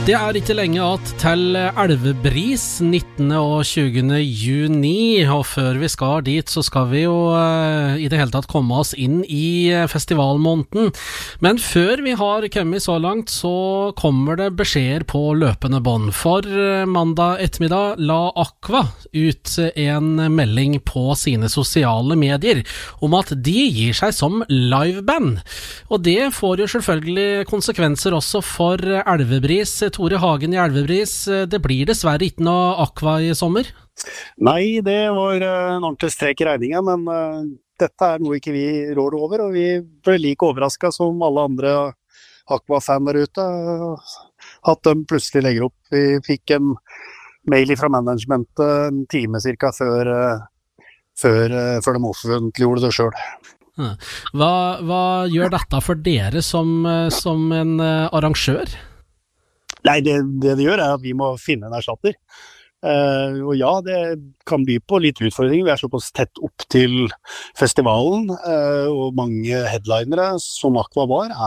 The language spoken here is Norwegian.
Det ikke lenge at til Elvebris 19. og 20. juni, og før vi skal dit så skal vi jo i det hele tatt komme oss inn i festivalmåneden. Men før vi har kommet så langt så kommer det beskjeder på løpende bånd. For mandag ettermiddag la Aqua ut en melding på sine sosiale medier om at de gir seg som liveband. Og det får jo selvfølgelig konsekvenser også for Elvebris. Tore Hagen i Elvebris, det blir dessverre ikke noe Aqua i sommer? Nei, det var en ordentlig strek i regningen, men dette noe ikke vi rår over, og vi ble like overrasket som alle andre Aqua-fan der ute, at de plutselig legger opp. Vi fikk en mail fra managementet en time cirka før de offentliggjorde det selv. Hva gjør dette for dere som en arrangør? Nei, det gjør at vi må finne en erstatter. Og ja, det kan by på litt utfordringer. Vi såpass tett opp til festivalen, og mange headlinere som Aqua var,